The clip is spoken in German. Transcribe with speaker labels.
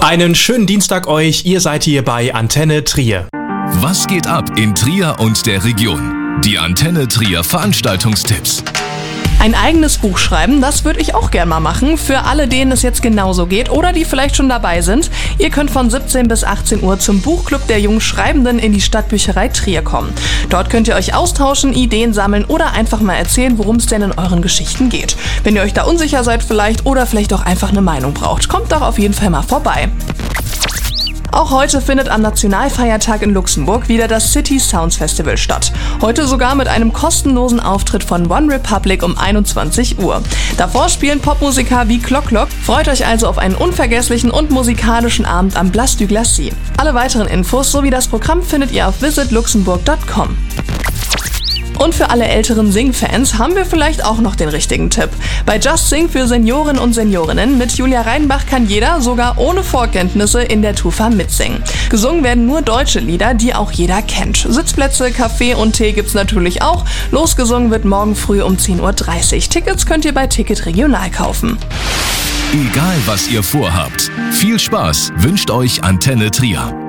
Speaker 1: Einen schönen Dienstag euch, ihr seid hier bei Antenne Trier.
Speaker 2: Was geht ab in Trier und der Region? Die Antenne Trier Veranstaltungstipps.
Speaker 3: Ein eigenes Buch schreiben, das würde ich auch gern mal machen. Für alle, denen es jetzt genauso geht oder die vielleicht schon dabei sind. Ihr könnt von 17 bis 18 Uhr zum Buchclub der jungen Schreibenden in die Stadtbücherei Trier kommen. Dort könnt ihr euch austauschen, Ideen sammeln oder einfach mal erzählen, worum es denn in euren Geschichten geht. Wenn ihr euch da unsicher seid vielleicht oder vielleicht auch einfach eine Meinung braucht, kommt doch auf jeden Fall mal vorbei. Auch heute findet am Nationalfeiertag in Luxemburg wieder das City Sounds Festival statt. Heute sogar mit einem kostenlosen Auftritt von One Republic um 21 Uhr. Davor spielen Popmusiker wie Clock Clock. Freut euch also auf einen unvergesslichen und musikalischen Abend am Place du Glacis. Alle weiteren Infos sowie das Programm findet ihr auf visitluxemburg.com. Und für alle älteren Sing-Fans haben wir vielleicht auch noch den richtigen Tipp. Bei Just Sing für Senioren und Seniorinnen mit Julia Reinbach kann jeder, sogar ohne Vorkenntnisse, in der Tufa mitsingen. Gesungen werden nur deutsche Lieder, die auch jeder kennt. Sitzplätze, Kaffee und Tee gibt's natürlich auch. Losgesungen wird morgen früh um 10.30 Uhr. Tickets könnt ihr bei Ticket Regional kaufen.
Speaker 2: Egal was ihr vorhabt, viel Spaß wünscht euch Antenne Trier.